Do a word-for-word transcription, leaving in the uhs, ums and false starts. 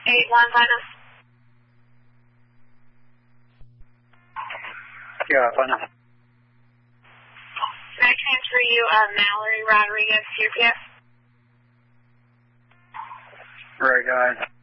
eight one final. Yeah, final. Can I transfer you uh, Mallory Rodriguez, U P S? Right, guys.